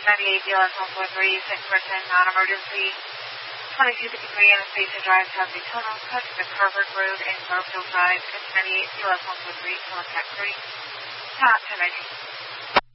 98 DLS 143, 6% non-emergency. 2253 Anastasia Drive, South Daytona, cut to the Carver Road and Garfield Drive, 98 DLS 143, contact 3. Top 1019.